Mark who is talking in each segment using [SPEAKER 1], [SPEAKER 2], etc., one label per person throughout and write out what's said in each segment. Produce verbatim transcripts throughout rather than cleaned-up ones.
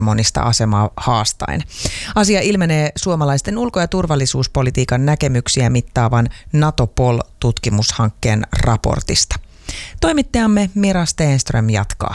[SPEAKER 1] monista asemaa haastaen. Asia ilmenee suomalaisten ulko- ja turvallisuuspolitiikan näkemyksiä mittaavan NATO-Pol-tutkimushankkeen raportista. Toimittajamme Mira Stenström jatkaa.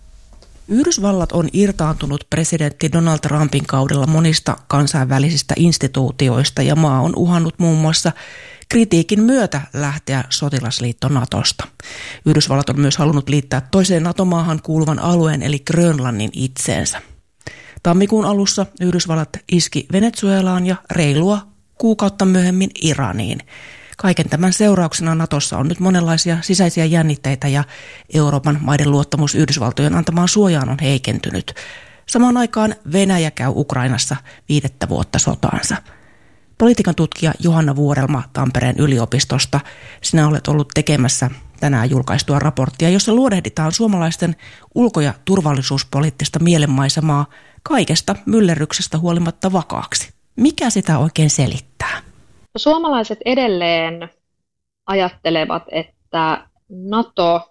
[SPEAKER 2] Yhdysvallat on irtaantunut presidentti Donald Trumpin kaudella monista kansainvälisistä instituutioista ja maa on uhannut muun muassa kritiikin myötä lähteä sotilasliitto Natosta. Yhdysvallat on myös halunnut liittää toiseen NATO-maahan kuuluvan alueen eli Grönlannin itseensä. Tammikuun alussa Yhdysvallat iski Venezuelaan ja reilua kuukautta myöhemmin Iraniin. Kaiken tämän seurauksena Natossa on nyt monenlaisia sisäisiä jännitteitä ja Euroopan maiden luottamus Yhdysvaltojen antamaan suojaan on heikentynyt. Samaan aikaan Venäjä käy Ukrainassa viidettä vuotta sotaansa. Politiikan tutkija Johanna Vuorelma Tampereen yliopistosta, sinä olet ollut tekemässä tänään julkaistua raporttia, jossa luodehditaan suomalaisten ulko- ja turvallisuuspoliittista mielenmaisemaa kaikesta myllerryksestä huolimatta vakaaksi. Mikä sitä oikein selittää?
[SPEAKER 3] Suomalaiset edelleen ajattelevat, että NATO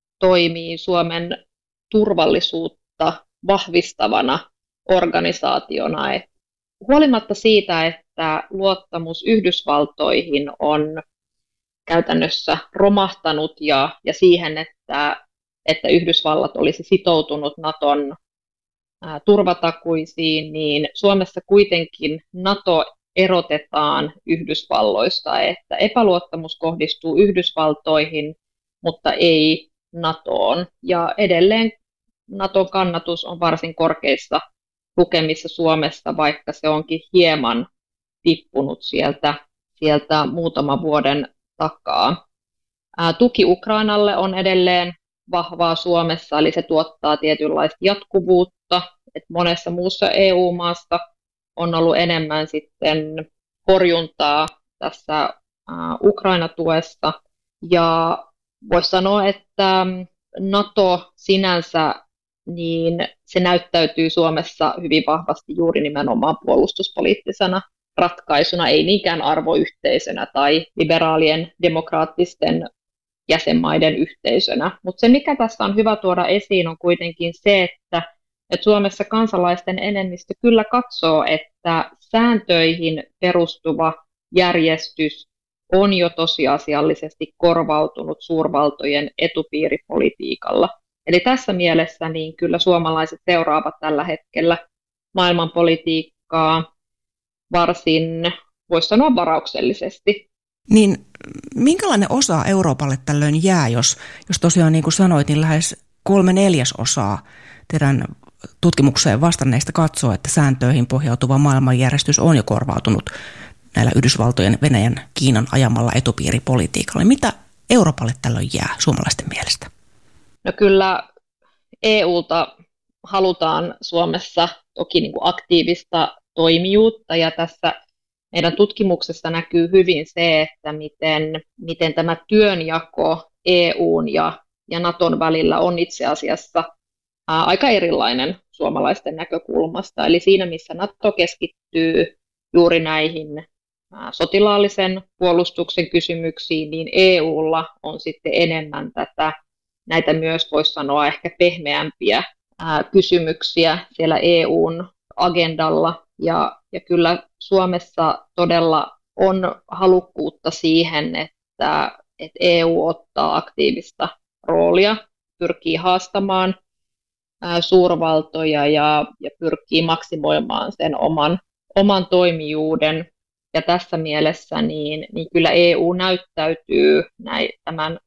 [SPEAKER 3] toimii Suomen turvallisuutta vahvistavana organisaationa. Et huolimatta siitä, että luottamus Yhdysvaltoihin on käytännössä romahtanut ja, ja siihen, että, että Yhdysvallat olisi sitoutunut NATOn ää, turvatakuisiin, niin Suomessa kuitenkin NATO erotetaan Yhdysvalloista, että epäluottamus kohdistuu Yhdysvaltoihin, mutta ei NATOon. Ja edelleen NATOn kannatus on varsin korkeissa lukemissa Suomessa, vaikka se onkin hieman tippunut sieltä, sieltä muutaman vuoden takaa. Ää, tuki Ukrainalle on edelleen vahvaa Suomessa, eli se tuottaa tietynlaista jatkuvuutta, että monessa muussa E U-maassa on ollut enemmän sitten horjuntaa tässä ää, Ukraina-tuessa. Ja voisi sanoa, että NATO sinänsä, niin se näyttäytyy Suomessa hyvin vahvasti juuri nimenomaan puolustuspoliittisena ratkaisuna, ei niinkään arvoyhteisönä tai liberaalien demokraattisten jäsenmaiden yhteisönä. Mutta se, mikä tässä on hyvä tuoda esiin, on kuitenkin se, että että Suomessa kansalaisten enemmistö kyllä katsoo, että sääntöihin perustuva järjestys on jo tosiasiallisesti korvautunut suurvaltojen etupiiripolitiikalla. Eli tässä mielessä niin kyllä suomalaiset seuraavat tällä hetkellä maailmanpolitiikkaa varsin, voisi sanoa, varauksellisesti.
[SPEAKER 2] Niin minkälainen osa Euroopalle tällöin jää, jos, jos tosiaan niin kuin sanoit, niin lähes kolme neljäsosaa teidän tutkimukseen vastanneista katsoo, että sääntöihin pohjautuva maailmanjärjestys on jo korvautunut näillä Yhdysvaltojen, Venäjän, Kiinan ajamalla etupiiripolitiikalla. Mitä Euroopalle tällöin jää suomalaisten mielestä?
[SPEAKER 3] No kyllä E U:lta halutaan Suomessa toki niin kuin aktiivista toimijuutta, ja tässä meidän tutkimuksessa näkyy hyvin se, että miten, miten tämä työnjako E U:n ja, ja NATOn välillä on itse asiassa ää, aika erilainen suomalaisten näkökulmasta. Eli siinä, missä NATO keskittyy juuri näihin ää, sotilaallisen puolustuksen kysymyksiin, niin E U:lla on sitten enemmän tätä, näitä myös voisi sanoa ehkä pehmeämpiä ää, kysymyksiä siellä E U:n agendalla. Ja, ja kyllä Suomessa todella on halukkuutta siihen, että, että E U ottaa aktiivista roolia, pyrkii haastamaan ää, suurvaltoja ja, ja pyrkii maksimoimaan sen oman, oman toimijuuden. Ja tässä mielessä niin, niin kyllä E U näyttäytyy näin, tämän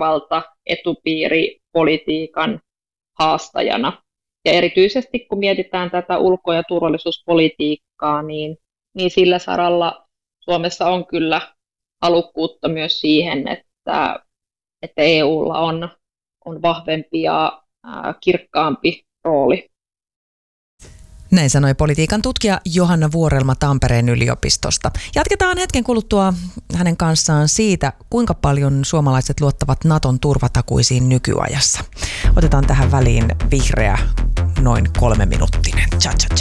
[SPEAKER 3] suurvalta-etupiiripolitiikan haastajana. Ja erityisesti kun mietitään tätä ulko- ja turvallisuuspolitiikkaa, niin, niin sillä saralla Suomessa on kyllä halukkuutta myös siihen, että, että E U:lla on, on vahvempi ja ää, kirkkaampi rooli.
[SPEAKER 1] Näin sanoi politiikan tutkija Johanna Vuorelma Tampereen yliopistosta. Jatketaan hetken kuluttua hänen kanssaan siitä, kuinka paljon suomalaiset luottavat NATOn turvatakuisiin nykyajassa. Otetaan tähän väliin vihreä noin kolme minuuttinen. Cha cha cha.